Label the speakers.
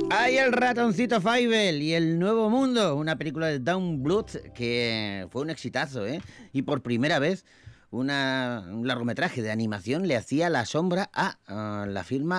Speaker 1: Hay el ratoncito Fievel y el Nuevo Mundo, una película de Don Bluth que fue un exitazo, ¿eh? Y por primera vez un largometraje de animación le hacía la sombra a la firma